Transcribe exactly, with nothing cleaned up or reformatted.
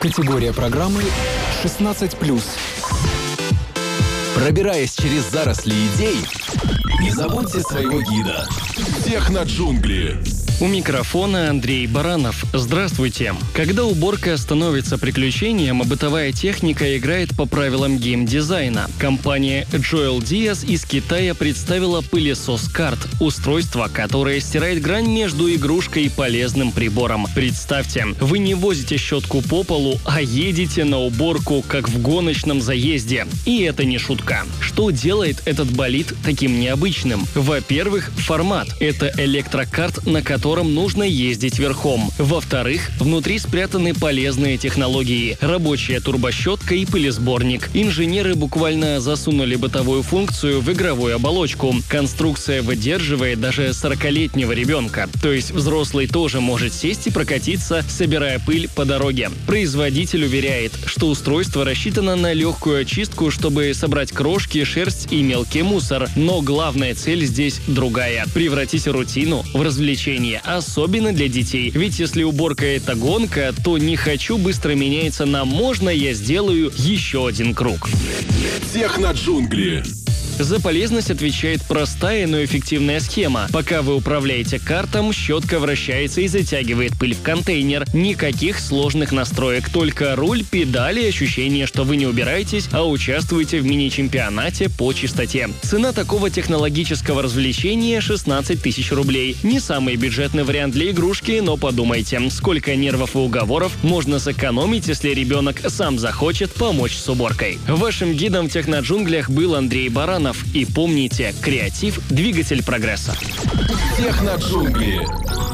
Категория программы шестнадцать плюс. Пробираясь через заросли идей, не забудьте своего гида. Техноджунгли. У микрофона Андрей Баранов. Здравствуйте. Когда уборка становится приключением, а бытовая техника играет по правилам геймдизайна. Компания Joel Diaz из Китая представила пылесос карт – устройство, которое стирает грань между игрушкой и полезным прибором. Представьте, вы не возите щетку по полу, а едете на уборку, как в гоночном заезде. И это не шутка. Что делает этот болид таким необычным? Во-первых, формат – это электрокарт, на котором нужно ездить верхом. Во-вторых, внутри спрятаны полезные технологии – рабочая турбощетка и пылесборник. Инженеры буквально засунули бытовую функцию в игровую оболочку. Конструкция выдерживает даже сорокалетнего ребенка. То есть взрослый тоже может сесть и прокатиться, собирая пыль по дороге. Производитель уверяет, что устройство рассчитано на легкую очистку, чтобы собрать крошки, шерсть и мелкий мусор. Но главная цель здесь другая – превратить рутину в развлечение. Особенно для детей. Ведь если уборка — это гонка, то «не хочу» быстро меняется на «можно я сделаю еще один круг». Техноджунгли. За полезность отвечает простая, но эффективная схема. Пока вы управляете картом, щетка вращается и затягивает пыль в контейнер. Никаких сложных настроек, только руль, педали и ощущение, что вы не убираетесь, а участвуете в мини-чемпионате по чистоте. Цена такого технологического развлечения – шестнадцать тысяч рублей. Не самый бюджетный вариант для игрушки, но подумайте, сколько нервов и уговоров можно сэкономить, если ребенок сам захочет помочь с уборкой. Вашим гидом в техноджунглях был Андрей Баранов. И помните, креатив – двигатель прогресса. Техноджунгли.